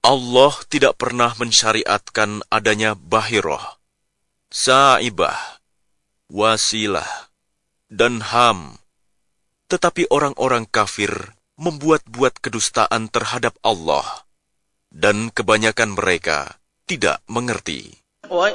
Allah tidak pernah mensyariatkan adanya bahiroh, sa'ibah, wasilah, dan ham. Tetapi orang-orang kafir membuat-buat kedustaan terhadap Allah, dan kebanyakan mereka tidak mengerti.